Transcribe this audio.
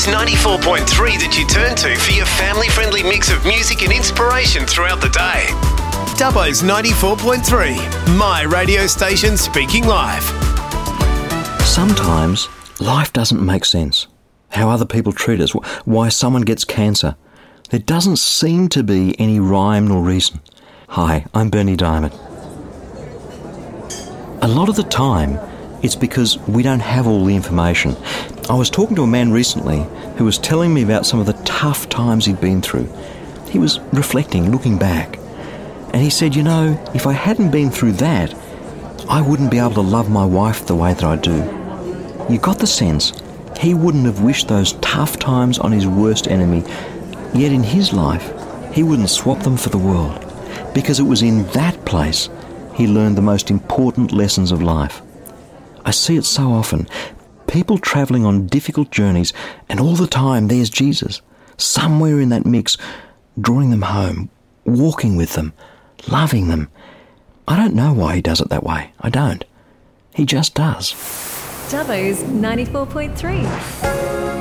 Dubbo's 94.3 that you turn to for your family-friendly mix of music and inspiration throughout the day. Dubbo's 94.3, my radio station speaking live. Sometimes life doesn't make sense. How other people treat us, why someone gets cancer. There doesn't seem to be any rhyme nor reason. Hi, I'm Bernie Diamond. A lot of the time, it's because we don't have all the information. I was talking to a man recently who was telling me about some of the tough times he'd been through. He was reflecting, looking back. And he said, if I hadn't been through that, I wouldn't be able to love my wife the way that I do. You got the sense he wouldn't have wished those tough times on his worst enemy, yet in his life, he wouldn't swap them for the world, because it was in that place he learned the most important lessons of life. I see it so often. People travelling on difficult journeys, and all the time there's Jesus, somewhere in that mix, drawing them home, walking with them, loving them. I don't know why he does it that way. I don't. He just does. Dubbo's 94.3.